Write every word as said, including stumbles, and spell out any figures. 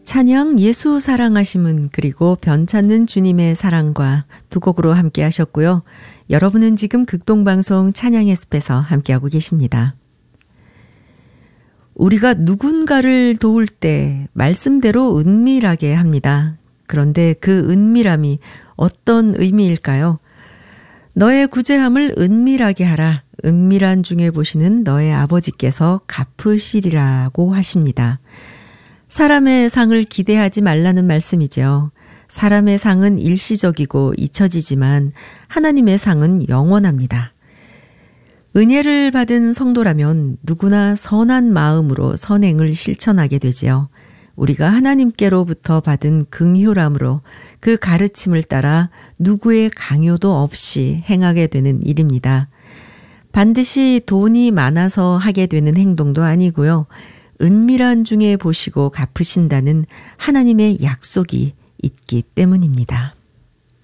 찬양 예수 사랑하심은 그리고 변찮는 주님의 사랑과 두 곡으로 함께 하셨고요. 여러분은 지금 극동방송 찬양의 숲에서 함께하고 계십니다. 우리가 누군가를 도울 때 말씀대로 은밀하게 합니다. 그런데 그 은밀함이 어떤 의미일까요? 너의 구제함을 은밀하게 하라. 은밀한 중에 보시는 너의 아버지께서 갚으시리라고 하십니다. 사람의 상을 기대하지 말라는 말씀이죠. 사람의 상은 일시적이고 잊혀지지만 하나님의 상은 영원합니다. 은혜를 받은 성도라면 누구나 선한 마음으로 선행을 실천하게 되지요. 우리가 하나님께로부터 받은 긍휼함으로 그 가르침을 따라 누구의 강요도 없이 행하게 되는 일입니다. 반드시 돈이 많아서 하게 되는 행동도 아니고요. 은밀한 중에 보시고 갚으신다는 하나님의 약속이 있기 때문입니다.